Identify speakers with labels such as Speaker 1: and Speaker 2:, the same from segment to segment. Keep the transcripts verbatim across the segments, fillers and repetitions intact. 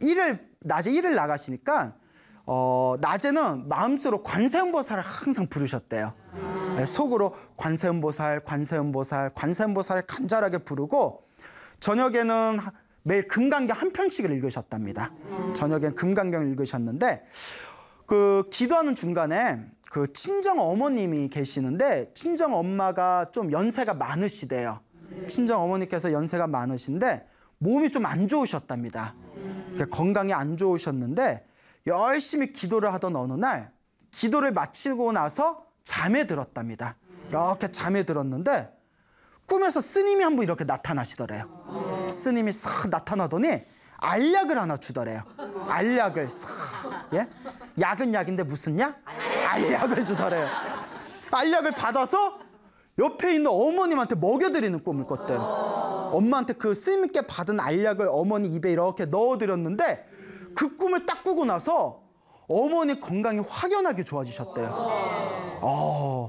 Speaker 1: 일을 낮에 일을 나가시니까 어, 낮에는 마음속으로 관세음보살을 항상 부르셨대요. 네, 속으로 관세음보살, 관세음보살, 관세음보살을 간절하게 부르고 저녁에는 매일 금강경 한 편씩을 읽으셨답니다. 저녁엔 금강경을 읽으셨는데 그 기도하는 중간에 그 친정 어머님이 계시는데 친정 엄마가 좀 연세가 많으시대요. 친정 어머니께서 연세가 많으신데 몸이 좀 안 좋으셨답니다. 건강이 안 좋으셨는데 열심히 기도를 하던 어느 날 기도를 마치고 나서 잠에 들었답니다. 이렇게 잠에 들었는데 꿈에서 스님이 한 분 이렇게 나타나시더래요. 스님이 싹 나타나더니 알약을 하나 주더래요. 알약을 싹. 예? 약은 약인데 무슨 약? 알약을 주더래요. 알약을 받아서 옆에 있는 어머님한테 먹여드리는 꿈을 꿨대요. 엄마한테 그 스님께 받은 알약을 어머니 입에 이렇게 넣어드렸는데 그 꿈을 딱 꾸고 나서 어머니 건강이 확연하게 좋아지셨대요. 어,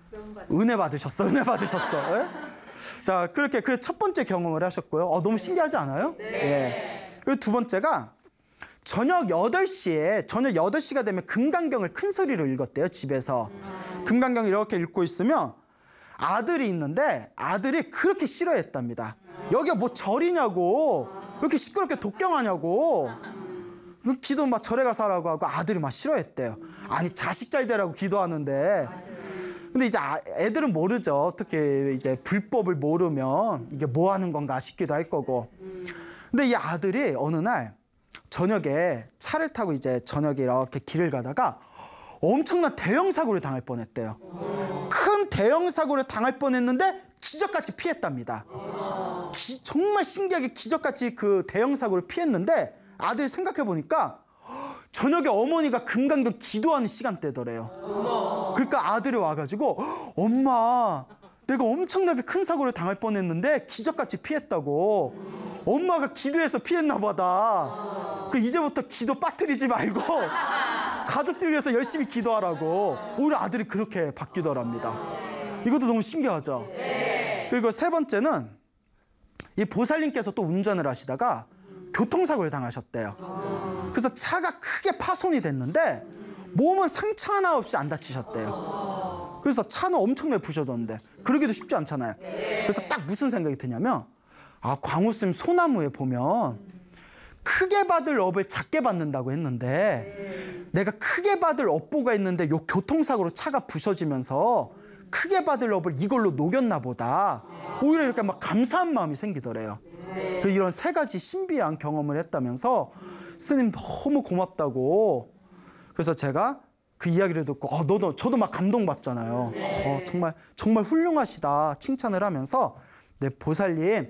Speaker 1: 은혜 받으셨어, 은혜 받으셨어. 예? 자, 그렇게 그 첫 번째 경험을 하셨고요. 어, 너무 신기하지 않아요? 네. 예. 그리고 두 번째가 저녁 여덟 시에, 저녁 여덟 시가 되면 금강경을 큰 소리로 읽었대요, 집에서. 금강경을 이렇게 읽고 있으면 아들이 있는데 아들이 그렇게 싫어했답니다. 여기가 뭐 절이냐고, 왜 이렇게 시끄럽게 독경하냐고. 기도 막 절에 가서 하라고 하고 아들이 막 싫어했대요. 아니, 자식 잘 되라고 기도하는데. 근데 이제 애들은 모르죠. 특히 이제 불법을 모르면 이게 뭐 하는 건가 싶기도 할 거고. 근데 이 아들이 어느 날 저녁에 차를 타고 이제 저녁에 이렇게 길을 가다가 엄청난 대형 사고를 당할 뻔했대요. 큰 대형 사고를 당할 뻔했는데 기적같이 피했답니다. 기, 정말 신기하게 기적같이 그 대형 사고를 피했는데 아들이 생각해 보니까 저녁에 어머니가 금강경 기도하는 시간대더래요. 그러니까 아들이 와가지고 엄마, 내가 엄청나게 큰 사고를 당할 뻔했는데 기적같이 피했다고. 엄마가 기도해서 피했나 보다. 그 이제부터 기도 빠뜨리지 말고 가족들 위해서 열심히 기도하라고. 우리 아들이 그렇게 바뀌더랍니다. 이것도 너무 신기하죠. 그리고 세 번째는 이 보살님께서 또 운전을 하시다가 교통사고를 당하셨대요. 그래서 차가 크게 파손이 됐는데 몸은 상처 하나 없이 안 다치셨대요. 그래서 차는 엄청나게 부셔졌는데 그러기도 쉽지 않잖아요. 그래서 딱 무슨 생각이 드냐면, 아, 광우스님 소나무에 보면 크게 받을 업을 작게 받는다고 했는데 내가 크게 받을 업보가 있는데 요 교통사고로 차가 부셔지면서 크게 받을 업을 이걸로 녹였나 보다. 오히려 이렇게 막 감사한 마음이 생기더래요. 이런 세 가지 신비한 경험을 했다면서 스님 너무 고맙다고. 그래서 제가 그 이야기를 듣고 어, 너도 저도 막 감동받잖아요. 어, 정말 정말 훌륭하시다 칭찬을 하면서, 네, 보살님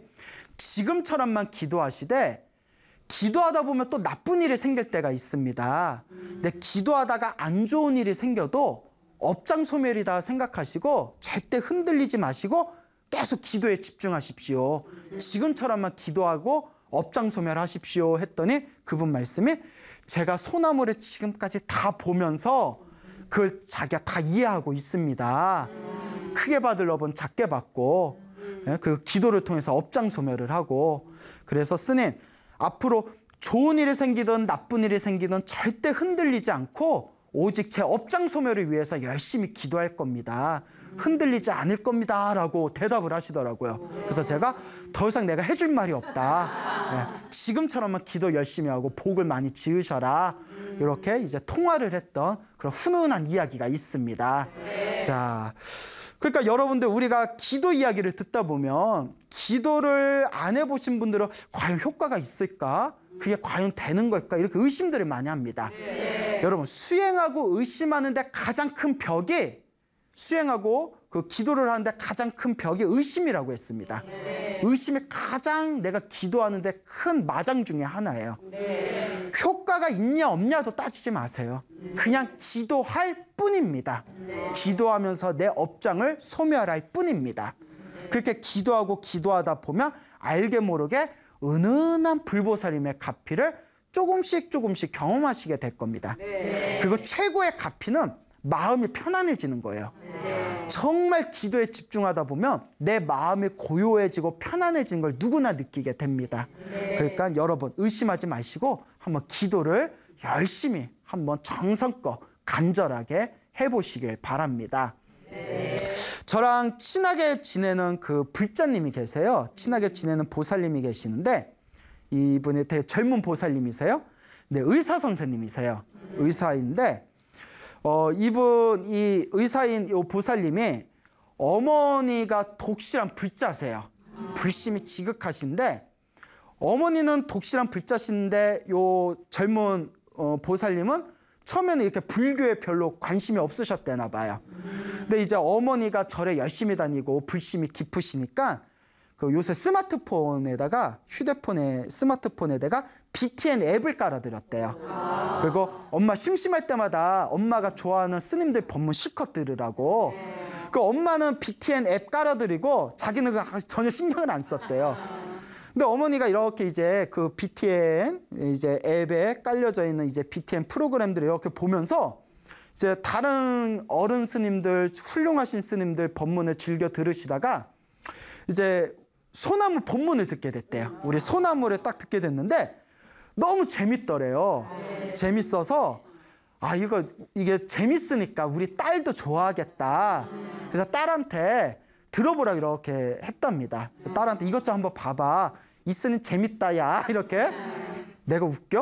Speaker 1: 지금처럼만 기도하시되 기도하다 보면 또 나쁜 일이 생길 때가 있습니다. 근데 기도하다가 안 좋은 일이 생겨도 업장소멸이다 생각하시고 절대 흔들리지 마시고 계속 기도에 집중하십시오. 지금처럼만 기도하고 업장소멸하십시오 했더니 그분 말씀이, 제가 소나무를 지금까지 다 보면서 그걸 자기가 다 이해하고 있습니다. 크게 받을 업은 작게 받고 그 기도를 통해서 업장소멸을 하고, 그래서 스님 앞으로 좋은 일이 생기든 나쁜 일이 생기든 절대 흔들리지 않고 오직 제 업장소멸을 위해서 열심히 기도할 겁니다. 흔들리지 않을 겁니다 라고 대답을 하시더라고요. 그래서 제가 더 이상 내가 해줄 말이 없다. 네, 지금처럼만 기도 열심히 하고 복을 많이 지으셔라. 이렇게 이제 통화를 했던 그런 훈훈한 이야기가 있습니다. 자, 그러니까 여러분들 우리가 기도 이야기를 듣다 보면 기도를 안 해보신 분들은 과연 효과가 있을까? 그게 과연 되는 걸까? 이렇게 의심들을 많이 합니다. 네. 여러분, 수행하고 의심하는데 가장 큰 벽이, 수행하고 그 기도를 하는데 가장 큰 벽이 의심이라고 했습니다. 네. 의심이 가장 내가 기도하는데 큰 마장 중에 하나예요. 네. 효과가 있냐 없냐도 따지지 마세요. 그냥 기도할 뿐입니다. 네. 기도하면서 내 업장을 소멸할 뿐입니다. 그렇게 기도하고 기도하다 보면 알게 모르게 은은한 불보살님의 가피를 조금씩 조금씩 경험하시게 될 겁니다. 네. 그리고 최고의 가피는 마음이 편안해지는 거예요. 네. 정말 기도에 집중하다 보면 내 마음이 고요해지고 편안해지는 걸 누구나 느끼게 됩니다. 그러니까 여러분 의심하지 마시고 한번 기도를 열심히 한번 정성껏 간절하게 해보시길 바랍니다. 저랑 친하게 지내는 그 불자님이 계세요. 친하게 지내는 보살님이 계시는데 이분이 되게 젊은 보살님이세요. 네, 의사 선생님이세요. 의사인데 어, 이분 이 의사인 이 보살님이 어머니가 독실한 불자세요. 불심이 지극하신데 어머니는 독실한 불자신데 요 젊은 어, 보살님은 처음에는 이렇게 불교에 별로 관심이 없으셨대나 봐요. 근데 이제 어머니가 절에 열심히 다니고 불심이 깊으시니까 그 요새 스마트폰에다가 휴대폰에 스마트폰에다가 비티엔 앱을 깔아드렸대요. 그리고 엄마 심심할 때마다 엄마가 좋아하는 스님들 법문 실컷 들으라고. 그 엄마는 비티엔 앱 깔아드리고 자기는 전혀 신경을 안 썼대요. 근데 어머니가 이렇게 이제 그 비티엔 이제 앱에 깔려져 있는 이제 비티엔 프로그램들을 이렇게 보면서 이제 다른 어른 스님들 훌륭하신 스님들 법문을 즐겨 들으시다가 이제 소나무 법문을 듣게 됐대요. 우리 소나무를 딱 듣게 됐는데 너무 재밌더래요. 재밌어서 아 이거 이게 재밌으니까 우리 딸도 좋아하겠다. 그래서 딸한테 들어보라 이렇게 했답니다. 딸한테 이것 좀 한번 봐봐. 있으니 재밌다 야 이렇게. 내가 웃겨?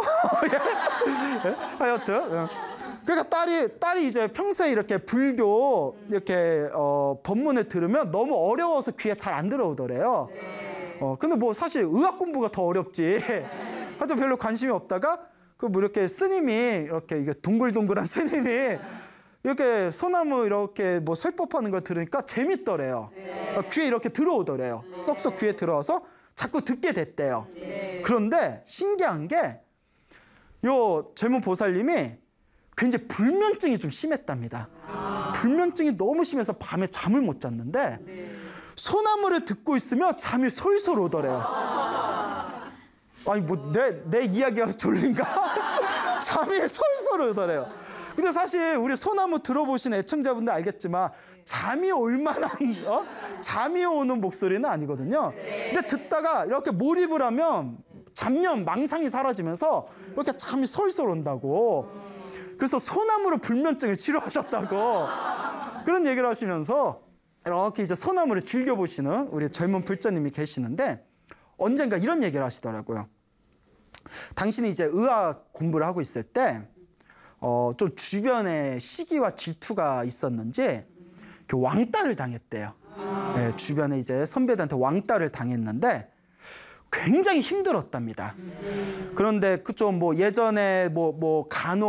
Speaker 1: 하여튼 그러니까 딸이 딸이 이제 평소에 이렇게 불교 이렇게 어, 법문을 들으면 너무 어려워서 귀에 잘 안 들어오더래요. 어 근데 뭐 사실 의학 공부가 더 어렵지. 하여튼 별로 관심이 없다가 그 뭐 이렇게 스님이 이렇게 이게 동글동글한 스님이 이렇게 소나무 이렇게 뭐 설법하는 걸 들으니까 재밌더래요. 네. 귀에 이렇게 들어오더래요. 네. 쏙쏙 귀에 들어와서 자꾸 듣게 됐대요. 네. 그런데 신기한 게 요 젊은 보살님이 굉장히 불면증이 좀 심했답니다. 아. 불면증이 너무 심해서 밤에 잠을 못 잤는데 네. 소나무를 듣고 있으면 잠이 솔솔 오더래요. 아니 뭐 내 내 이야기가 졸린가? 잠이 솔솔 오더래요. 근데 사실 우리 소나무 들어보신 애청자분들 알겠지만 잠이 올 만한 어? 잠이 오는 목소리는 아니거든요. 근데 듣다가 이렇게 몰입을 하면 잡념, 망상이 사라지면서 이렇게 잠이 솔솔 온다고. 그래서 소나무로 불면증을 치료하셨다고 그런 얘기를 하시면서 이렇게 이제 소나무를 즐겨보시는 우리 젊은 불자님이 계시는데 언젠가 이런 얘기를 하시더라고요. 당신이 이제 의학 공부를 하고 있을 때 어, 좀 주변에 시기와 질투가 있었는지 그 왕따를 당했대요. 네, 주변에 이제 선배들한테 왕따를 당했는데 굉장히 힘들었답니다. 그런데 그쪽 뭐 예전에 뭐, 뭐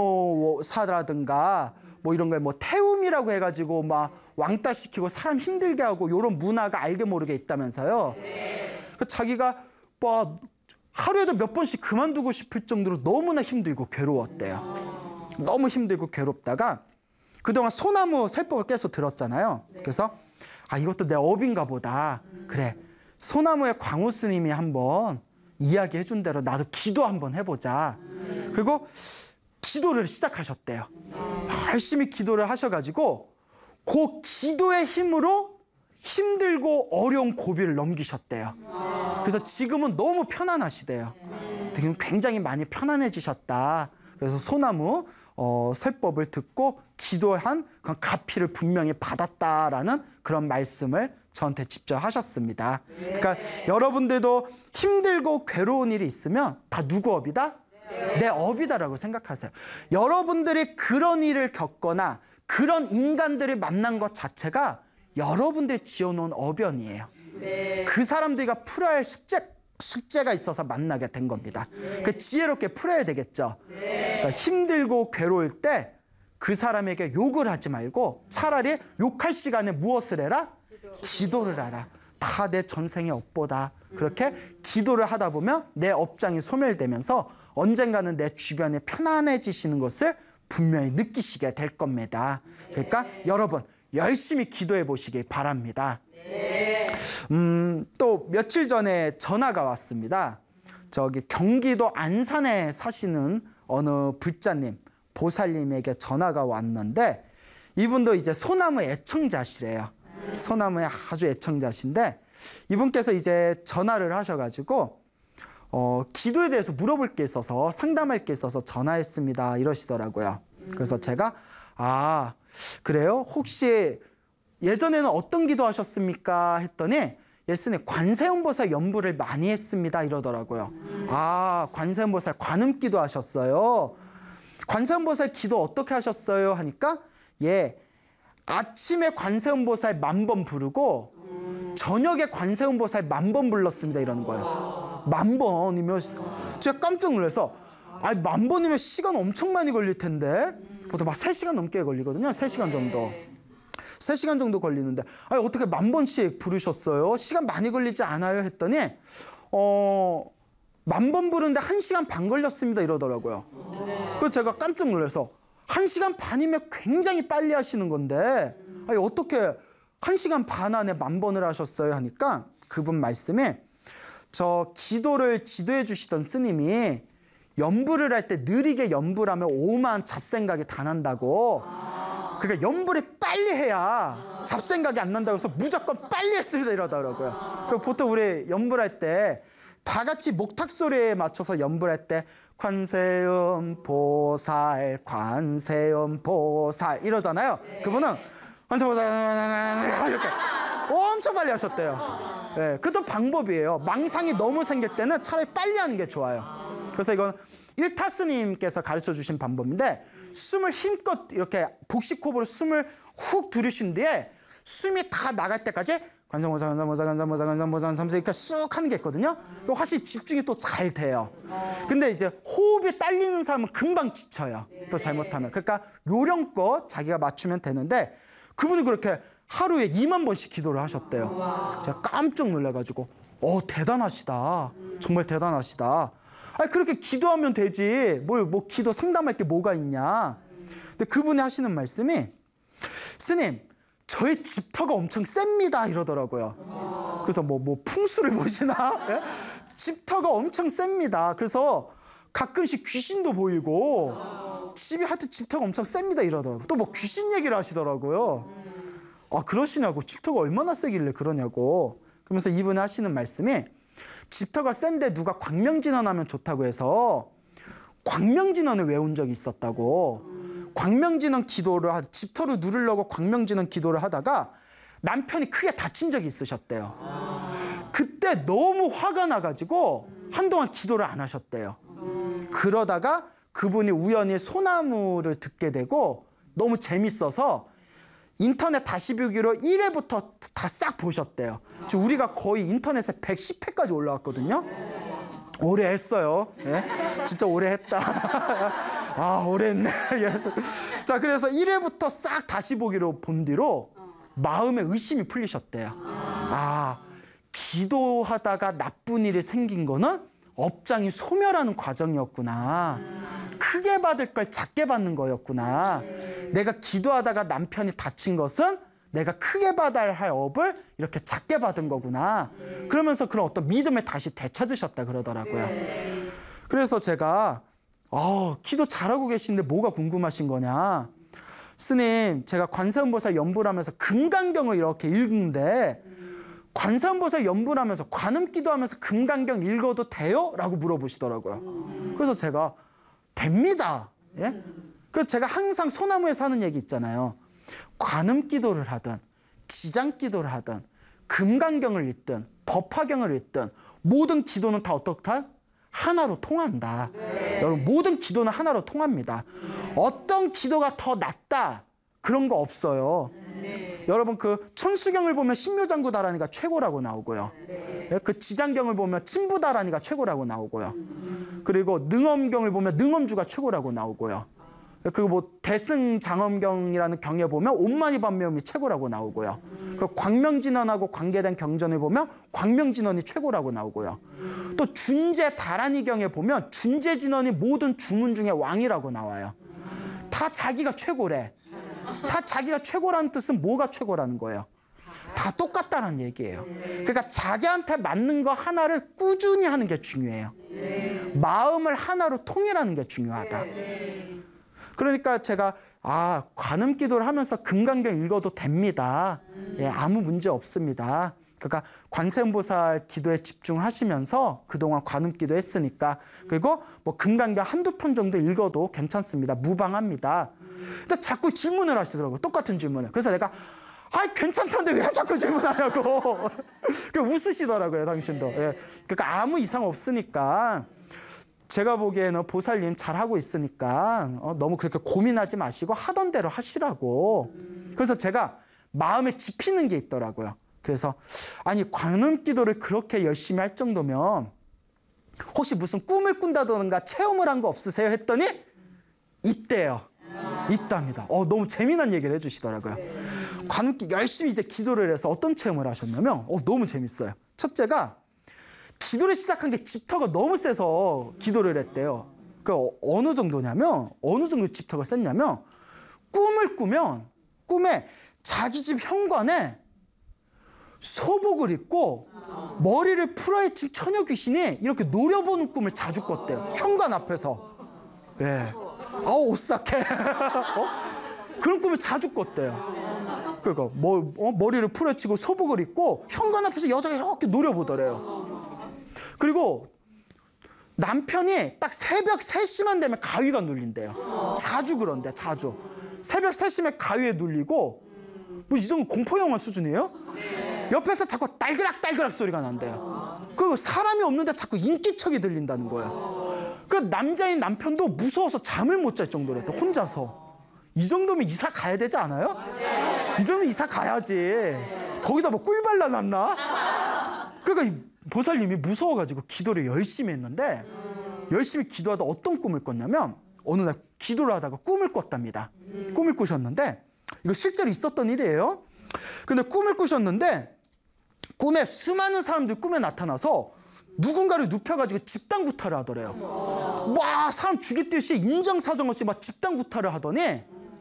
Speaker 1: 간호사라든가 뭐 이런 걸 뭐 태움이라고 해가지고 막 왕따 시키고 사람 힘들게 하고 이런 문화가 알게 모르게 있다면서요. 그 자기가 뭐 하루에도 몇 번씩 그만두고 싶을 정도로 너무나 힘들고 괴로웠대요. 너무 힘들고 괴롭다가 그동안 소나무 설법을 계속 들었잖아요. 그래서 아 이것도 내 업인가 보다. 그래 소나무의 광우 스님이 한번 이야기해 준 대로 나도 기도 한번 해보자. 그리고 기도를 시작하셨대요. 열심히 기도를 하셔가지고 그 기도의 힘으로 힘들고 어려운 고비를 넘기셨대요. 그래서 지금은 너무 편안하시대요. 지금 굉장히 많이 편안해지셨다. 그래서 소나무 어, 설법을 듣고 기도한 그 가피를 분명히 받았다라는 그런 말씀을 저한테 직접 하셨습니다. 그러니까 여러분들도 힘들고 괴로운 일이 있으면 다 누구 업이다? 내 업이다라고 생각하세요. 여러분들이 그런 일을 겪거나 그런 인간들을 만난 것 자체가 여러분들이 지어놓은 업연이에요. 네. 그 사람들과 풀어야 할 숙제, 숙제가 있어서 만나게 된 겁니다. 네. 그 지혜롭게 풀어야 되겠죠. 네. 그러니까 힘들고 괴로울 때 그 사람에게 욕을 하지 말고 차라리 욕할 시간에 무엇을 해라? 기도를 하라. 다 내 전생의 업보다. 그렇게 기도를 하다 보면 내 업장이 소멸되면서 언젠가는 내 주변에 편안해지시는 것을 분명히 느끼시게 될 겁니다. 그러니까 네. 여러분 열심히 기도해 보시기 바랍니다. 네. 음, 또 며칠 전에 전화가 왔습니다. 저기 경기도 안산에 사시는 어느 불자님, 보살님에게 전화가 왔는데 이분도 이제 소나무 애청자시래요. 소나무의 아주 애청자신데 이분께서 이제 전화를 하셔가지고 어, 기도에 대해서 물어볼 게 있어서 상담할 게 있어서 전화했습니다 이러시더라고요. 그래서 제가 아 그래요? 혹시 예전에는 어떤 기도 하셨습니까? 했더니 예수님 관세음보살 연부를 많이 했습니다 이러더라고요. 아 관세음보살 관음기도 하셨어요. 관세음보살 기도 어떻게 하셨어요? 하니까 예 아침에 관세음보살 만 번 부르고 저녁에 관세음보살 만 번 불렀습니다 이러는 거예요. 만 번이면 제가 깜짝 놀라서 아니 만 번이면 시간 엄청 많이 걸릴 텐데 보통 막 세 시간 넘게 걸리거든요. 세 시간 정도. 세 시간 정도 걸리는데 아니 어떻게 만 번씩 부르셨어요? 시간 많이 걸리지 않아요? 했더니 어, 만 번 부르는데 한 시간 반 걸렸습니다 이러더라고요. 그래서 제가 깜짝 놀라서 한 시간 반이면 굉장히 빨리 하시는 건데 아니 어떻게 한 시간 반 안에 만 번을 하셨어요? 하니까 그분 말씀에 저 기도를 지도해 주시던 스님이 연부를 할 때 느리게 연부를 하면 오만 잡생각이 다 난다고. 그러니까 연부를 빨리 해야 잡생각이 안 난다고 해서 무조건 빨리 했습니다 이러더라고요. 그 보통 우리 연부를 할 때 다 같이 목탁 소리에 맞춰서 연부를 할 때 관세음 보살 관세음 보살 이러잖아요. 그분은 관세음 보살 이렇게 엄청 빨리 하셨대요. 네, 그것도 방법이에요. 망상이 너무 생길 때는 차라리 빨리 하는 게 좋아요. 그래서 이건 일타 스님께서 가르쳐 주신 방법인데 숨을 힘껏 이렇게 복식호흡으로 숨을 훅 들이신 뒤에 숨이 다 나갈 때까지 관세음보살 관세음보살 관세음보살 관세음보살 관세음보살 이렇게 쑥 하는 게 있거든요. 확실히 집중이 또 잘 돼요. 근데 이제 호흡이 딸리는 사람은 금방 지쳐요. 또 잘못하면. 그러니까 요령껏 자기가 맞추면 되는데 그분이 그렇게 하루에 이만 번씩 기도를 하셨대요. 제가 깜짝 놀라가지고 어 대단하시다. 정말 대단하시다. 아니 그렇게 기도하면 되지 뭘 뭐 기도 상담할 게 뭐가 있냐. 근데 그분이 하시는 말씀이 스님 저의 집터가 엄청 셉니다 이러더라고요. 그래서 뭐, 뭐 풍수를 보시나? 예? 집터가 엄청 셉니다. 그래서 가끔씩 귀신도 보이고 집이 하여튼 집터가 엄청 셉니다 이러더라고요. 또 뭐 귀신 얘기를 하시더라고요. 아 그러시냐고. 집터가 얼마나 세길래 그러냐고. 그러면서 이분이 하시는 말씀이 집터가 센데 누가 광명진언하면 좋다고 해서 광명진언을 외운 적이 있었다고. 광명진언 기도를 하, 집터를 누르려고 광명진언 기도를 하다가 남편이 크게 다친 적이 있으셨대요. 그때 너무 화가 나가지고 한동안 기도를 안 하셨대요. 그러다가 그분이 우연히 소나무를 듣게 되고 너무 재밌어서 인터넷 다시 보기로 일 회부터 다 싹 보셨대요. 지금 우리가 거의 인터넷에 백십 회까지 올라왔거든요. 오래 했어요. 예? 진짜 오래 했다. 아, 오래 했네. 자, 그래서 일 회부터 싹 다시 보기로 본 뒤로 마음에 의심이 풀리셨대요. 아, 기도하다가 나쁜 일이 생긴 거는 업장이 소멸하는 과정이었구나. 크게 받을 걸 작게 받는 거였구나. 내가 기도하다가 남편이 다친 것은 내가 크게 받아야 할 업을 이렇게 작게 받은 거구나. 그러면서 그런 어떤 믿음을 다시 되찾으셨다 그러더라고요. 그래서 제가 어, 기도 잘하고 계신데 뭐가 궁금하신 거냐. 스님, 제가 관세음보살 연부를 하면서 금강경을 이렇게 읽는데 관세음보살 연부를 하면서 관음기도 하면서 금강경 읽어도 돼요? 라고 물어보시더라고요. 그래서 제가 됩니다. 예? 그래서 제가 항상 소나무에서 하는 얘기 있잖아요. 관음기도를 하든 지장기도를 하든 금강경을 읽든 법화경을 읽든 모든 기도는 다 어떻다? 하나로 통한다. 네. 여러분 모든 기도는 하나로 통합니다. 네. 어떤 기도가 더 낫다 그런 거 없어요. 네. 여러분 그 천수경을 보면 신묘장구다라니가 최고라고 나오고요. 네. 그 지장경을 보면 친부다라니가 최고라고 나오고요. 음. 그리고 능엄경을 보면 능엄주가 최고라고 나오고요. 그리고 뭐 대승장엄경이라는 경에 보면 온만이반매음이 최고라고 나오고요. 음. 그 광명진언하고 관계된 경전을 보면 광명진언이 최고라고 나오고요. 음. 또 준제다란이경에 보면 준제진언이 모든 주문 중에 왕이라고 나와요. 음. 다 자기가 최고래. 다 자기가 최고라는 뜻은 뭐가 최고라는 거예요? 다 똑같다는 얘기예요. 그러니까 자기한테 맞는 거 하나를 꾸준히 하는 게 중요해요. 마음을 하나로 통일하는 게 중요하다. 그러니까 제가 아, 관음 기도를 하면서 금강경 읽어도 됩니다. 예, 아무 문제 없습니다. 그러니까 관세음보살 기도에 집중하시면서 그동안 관음 기도 했으니까, 그리고 뭐 금강경 한두 편 정도 읽어도 괜찮습니다. 무방합니다. 근데 자꾸 질문을 하시더라고요. 똑같은 질문을. 그래서 내가 아, 괜찮던데 왜 자꾸 질문하냐고. 그 웃으시더라고요, 당신도. 예. 그러니까 아무 이상 없으니까 제가 보기에는 보살님 잘하고 있으니까 어, 너무 그렇게 고민하지 마시고 하던 대로 하시라고. 그래서 제가 마음에 집히는 게 있더라고요. 그래서 아니, 관음 기도를 그렇게 열심히 할 정도면 혹시 무슨 꿈을 꾼다던가 체험을 한 거 없으세요? 했더니 있대요. 있답니다. 어, 너무 재미난 얘기를 해주시더라고요. 관음 기 열심히 이제 기도를 해서 어떤 체험을 하셨냐면 어, 너무 재밌어요. 첫째가 기도를 시작한 게 집터가 너무 세서 기도를 했대요. 그 어느 정도냐면 어느 정도 집터가 셌냐면 꿈을 꾸면 꿈에 자기 집 현관에 소복을 입고 머리를 풀어헤친 처녀 귀신이 이렇게 노려보는 꿈을 자주 꿨대요. 현관 앞에서. 예. 아우, 오싹해. 어? 그런 꿈을 자주 꿨대요. 그러니까 뭐, 어? 머리를 풀어헤치고 소복을 입고 현관 앞에서 여자가 이렇게 노려보더래요. 그리고 남편이 딱 새벽 세 시만 되면 가위가 눌린대요. 자주 그런데, 자주. 새벽 세 시면 가위에 눌리고, 뭐 이 정도 공포영화 수준이에요? 옆에서 자꾸 딸그락딸그락 소리가 난대요. 그리고 사람이 없는데 자꾸 인기척이 들린다는 거예요. 그 남자인 남편도 무서워서 잠을 못 잘 정도로 했대, 혼자서. 이 정도면 이사 가야 되지 않아요? 이 정도면 이사 가야지. 거기다 뭐 꿀 발라놨나? 그러니까 보살님이 무서워가지고 기도를 열심히 했는데, 열심히 기도하다 어떤 꿈을 꿨냐면 어느 날 기도를 하다가 꿈을 꿨답니다. 꿈을 꾸셨는데 이거 실제로 있었던 일이에요. 근데 꿈을 꾸셨는데 꿈에 수많은 사람들이 꿈에 나타나서 누군가를 눕혀가지고 집단 구타를 하더래요. 와, 사람 죽이듯이 인정사정 없이 막 집단 구타를 하더니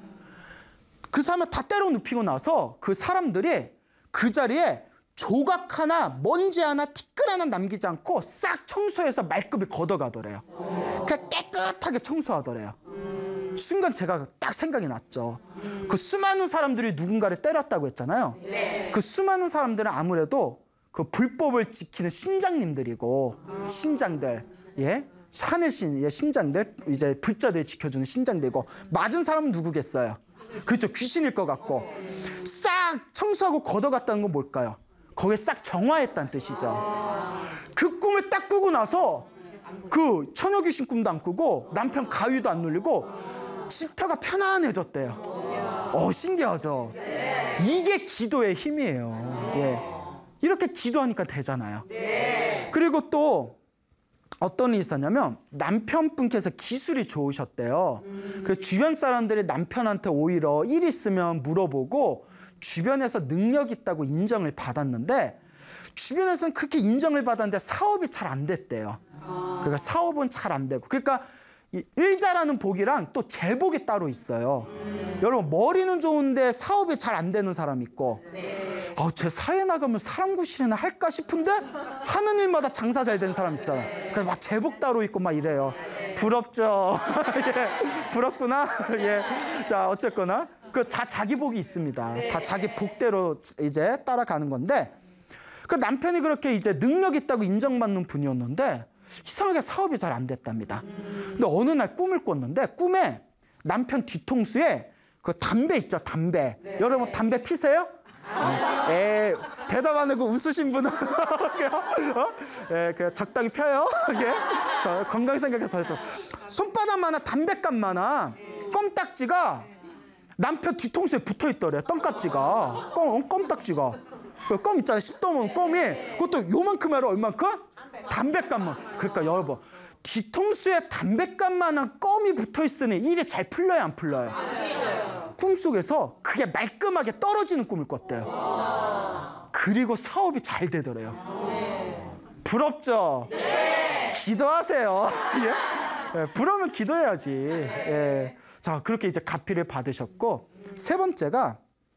Speaker 1: 그 사람을 다 때려 눕히고 나서 그 사람들이 그 자리에 조각 하나, 먼지 하나, 티끌 하나 남기지 않고 싹 청소해서 말끔히 걷어가더래요. 그냥 깨끗하게 청소하더래요. 순간 제가 딱 생각이 났죠. 그 수많은 사람들이 누군가를 때렸다고 했잖아요. 그 수많은 사람들은 아무래도 그 불법을 지키는 신장님들이고, 신장들, 예, 하늘신, 예, 신장들, 이제 불자들이 지켜주는 신장들이고, 맞은 사람은 누구겠어요? 그렇죠, 귀신일 것 같고. 싹 청소하고 걷어갔다는 건 뭘까요? 거기에 싹 정화했다는 뜻이죠. 그 꿈을 딱 꾸고 나서 그 처녀 귀신 꿈도 안 꾸고 남편 가위도 안 눌리고 집터가 편안해졌대요. 어, 신기하죠? 이게 기도의 힘이에요. 예. 이렇게 기도하니까 되잖아요. 그리고 또 어떤 일이 있었냐면 남편분께서 기술이 좋으셨대요. 그 주변 사람들이 남편한테 오히려 일 있으면 물어보고 주변에서 능력 있다고 인정을 받았는데, 주변에서는 그렇게 인정을 받았는데 사업이 잘 안 됐대요. 그러니까 사업은 잘 안 되고. 그러니까 일 잘하는 복이랑 또 재복이 따로 있어요. 여러분, 머리는 좋은데 사업이 잘 안 되는 사람 있고, 아, 제 사회 나가면 사람 구실이나 할까 싶은데 하는 일마다 장사 잘 되는 사람 있잖아. 그래서 막 재복 따로 있고 막 이래요. 부럽죠? 예, 부럽구나. 예. 자, 어쨌거나 그 다 자기 복이 있습니다. 다 자기 복대로 이제 따라가는 건데, 그 남편이 그렇게 이제 능력 있다고 인정받는 분이었는데 이상하게 사업이 잘 안 됐답니다. 근데 어느 날 꿈을 꿨는데 꿈에 남편 뒤통수에 그 담배 있죠, 담배. 네. 여러분 담배 피세요? 아, 에, 대답 안 하고 웃으신 분은 어? 예, 그 적당히 펴요. 예, 저 건강 생각해서 손바닥만한 담배값만한 껌딱지가 남편 뒤통수에 붙어 있더래요. 껌깍지가, 껌, 껌딱지가. 그 껌 있잖아요. 씹어먹은 껌이. 그것도 요만큼 해라. 얼만큼? 담배값만. 그러니까 여러분, 뒤통수에 담배값만한 껌이 붙어 있으니 일이 잘 풀려요, 안 풀려요? 아, 꿈속에서 그게 말끔하게 떨어지는 꿈을 꿨대요. 아, 그리고 사업이 잘 되더래요. 아, 부럽죠? 네. 기도하세요. 예? 예, 부러우면 기도해야지. 예. 자, 그렇게 이제 가피를 받으셨고, 세 번째가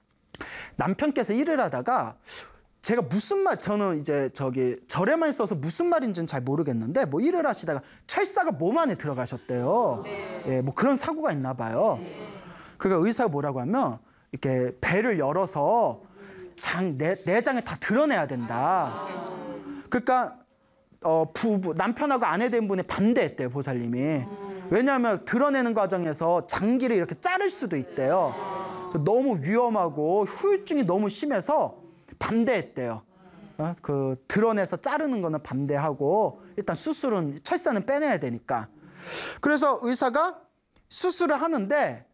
Speaker 1: 남편께서 일을 하다가 제가 무슨 말, 저는 이제 저기 절에만 있어서 무슨 말인지는 잘 모르겠는데 뭐 일을 하시다가 철사가 몸 안에 들어가셨대요. 네. 예, 뭐 그런 사고가 있나 봐요. 네. 그러니까 의사가 뭐라고 하면 이렇게 배를 열어서 장, 내, 내장을 다 드러내야 된다. 그러니까 어, 부부, 남편하고 아내 된 분이 반대했대요, 보살님이. 왜냐하면 드러내는 과정에서 장기를 이렇게 자를 수도 있대요. 너무 위험하고 후유증이 너무 심해서 반대했대요. 어? 그 드러내서 자르는 거는 반대하고 일단 수술은, 철사는 빼내야 되니까. 그래서 의사가 수술을 하는데